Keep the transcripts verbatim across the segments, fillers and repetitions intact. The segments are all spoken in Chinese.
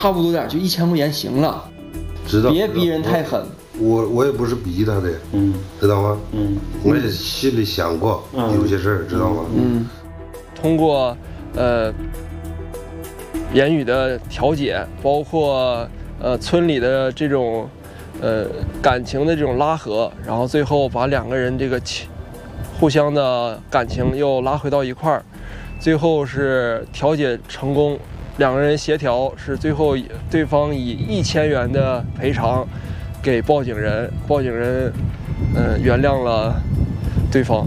差不多点，就一千块钱行了， 知道别逼人太狠。 我我也不是逼他的，嗯，知道吗？嗯，我也心里想过、嗯、有些事儿，知道吗？ 嗯，通过呃言语的调解，包括呃村里的这种呃感情的这种拉合，然后最后把两个人这个情互相的感情又拉回到一块儿，最后是调解成功。两个人协调是最后对方以一千元的赔偿给报警人，报警人呃原谅了对方。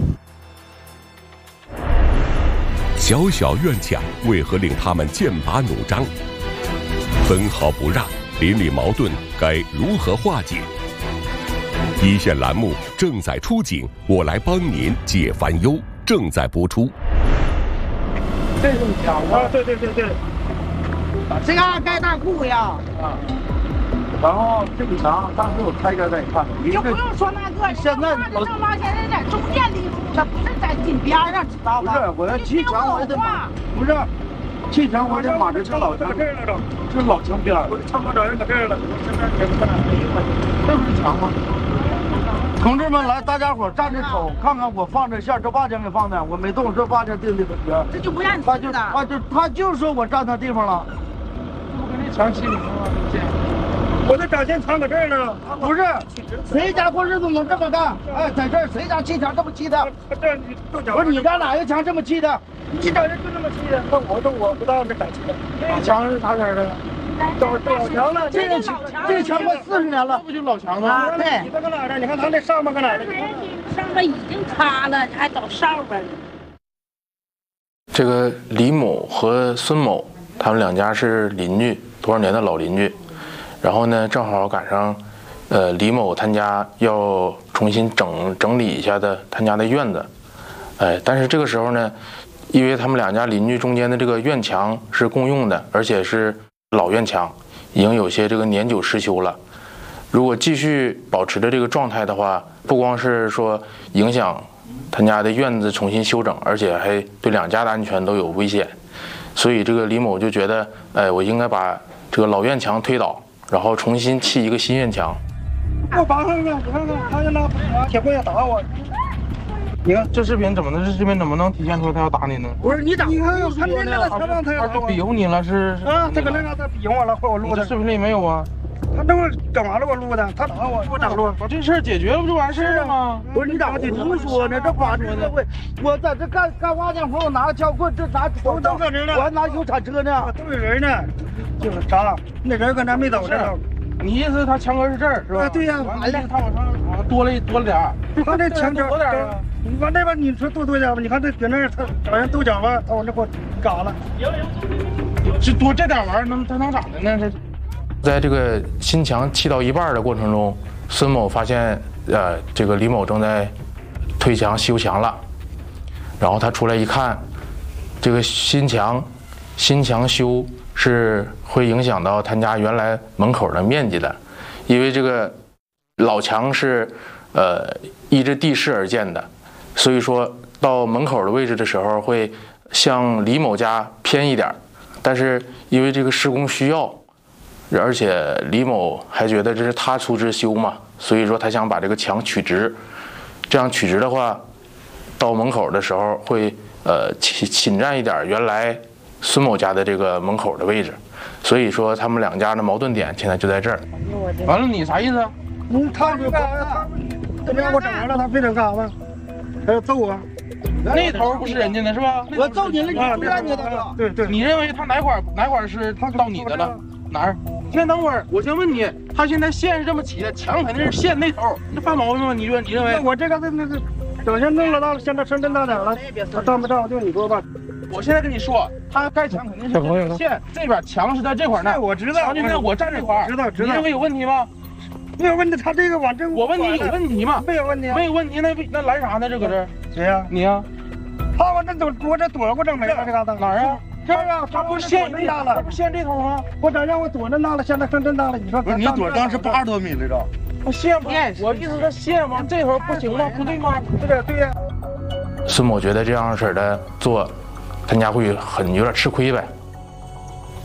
小小院墙为何令他们剑拔弩张？分毫不让，邻里矛盾该如何化解？一线栏目正在出警，我来帮您解烦忧，正在播出。 这是墙啊？对对对对。 这个盖大裤呀， 啊，然后这个墙当时我拆开再看， 就不用说那个，现在老正妈现在在中间立住，它不是在井边上，知道吧？ 不是，我要砌墙我得马，不是，砌墙我得马这这老墙这儿了，这老墙边儿，我差不多找人搁这儿了，我现在给看，这不是墙吗？同志们来，大家伙站着瞅，看看我放这线，这八千给放的，我没动，这八千定的这这就不让你他就他就他就说我占他地方了。墙砌里头啊，我的展现墙搁这儿呢。不是，谁家过日子能这么干？哎，在这儿谁家砌墙这么砌的？这你不是你家哪个墙这么砌的？你找人就这么砌的？那我说我不当这敢砌的。这墙是啥色的？老老墙了，这个墙这个墙快四十年了，不就老墙吗？ 啊，对。 你这搁哪儿呢？你看他那上面搁哪儿呢？ 上面已经塌了，你还找上面呢？ 这个李某和孙某，他们两家是邻居。多少年的老邻居，然后呢，正好赶上，呃，李某他家要重新整整理一下的他家的院子，哎，但是这个时候呢，因为他们两家邻居中间的这个院墙是共用的，而且是老院墙，已经有些这个年久失修了。如果继续保持着这个状态的话，不光是说影响他家的院子重新修整，而且还对两家的安全都有危险。所以这个李某就觉得，哎，我应该把这个老院墙推倒，然后重新砌一个新院墙。 我拔上了，你看看，他就拿铁棍要打我。你看这视频怎么能？这视频怎么能体现出他要打你呢？ 不是你打，你看他那个他让他要打我， 他比划你了是？ 啊，他搁那让他比划我了，或我录的。 视频里没有啊？ 他那会整完了我录的，他打我，我打录， 把这事儿解决了不就完事了吗？ 不是你咋的？胡说呢？这法治社会，我在这干干挖建活，我拿着撬棍，这拿都都搁这呢，我还拿有铲车呢，都有人呢。就是啥？那人搁那没走呢。 你意思他墙根是这儿是吧？ 啊，对呀。 完了，他往上好像多了多了点儿。 他这墙角多点啊？你往那边你说多多点吧？你看这搁那儿，他找人豆角吧，他往这给我嘎了。 这多这点玩意儿能他能咋的呢？这。 在这个新墙砌到一半的过程中，孙某发现，呃，这个李某正在推墙修墙了，然后他出来一看，这个新墙，新墙修是会影响到他家原来门口的面积的，因为这个老墙是，呃，依着地势而建的，所以说到门口的位置的时候会向李某家偏一点，但是因为这个施工需要。而且李某还觉得这是他出资修嘛，所以说他想把这个墙取直，这样取直的话，到门口的时候会呃侵侵占一点原来孙某家的这个门口的位置，所以说他们两家的矛盾点现在就在这儿。 完了，你啥意思？ 嗯，他就干啥？怎么让我整完了，他非得干啥吧？还要揍我？ 那头不是人家的是吧？ 我揍你了，你不让你的。对对。 你认为他哪块哪块是他到你的了？哪儿？先等会儿，我先问你，他现在线是这么起的，墙肯定是线那头，这犯毛病吗？你说你认为？ 我这个那那个，整先弄了到现在深圳大点了，他当不当就你说吧。 我现在跟你说，他盖墙肯定是线，这边墙是在这块呢。 我知道。 墙就在我站这块， 知道知道。 你认为有问题吗？ 没有问题，他这个往这。 我问你有问题吗？ 没有问题。 没有问题，那那来啥呢？这搁这？ 谁呀？ 你呀？ 他往这躲，我这躲我整没了，这嘎达哪儿啊？ 这儿啊，他不是线这大了， 这不线这头吗？ 我咋让我躲着那了？现在剩这大了，你说不是你躲当时八十多米来着？ 我线不，我意思是线往这头不行吗？不对吗？ 对对呀。 孙某觉得这样式的做，他家会很有点吃亏呗。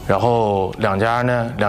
然后两家呢两。